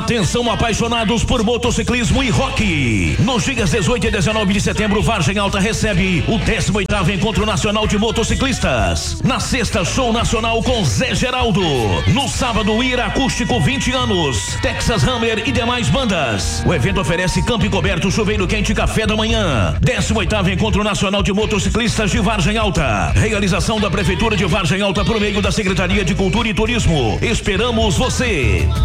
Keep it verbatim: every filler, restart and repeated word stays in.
Atenção, apaixonados por motociclismo e rock. Nos dias dezoito e dezenove de setembro, Vargem Alta recebe o décimo oitavo Encontro Nacional de Motociclistas. Na sexta, show nacional com Zé Geraldo. No sábado, Ira Acústico vinte anos, Texas Hammer e demais bandas. O evento oferece campo coberto, chuveiro quente e café da manhã. décimo oitavo Encontro Nacional de Motociclistas de Vargem Alta. Realização da Prefeitura de Vargem Alta por meio da Secretaria de Cultura e Turismo. Esperamos você.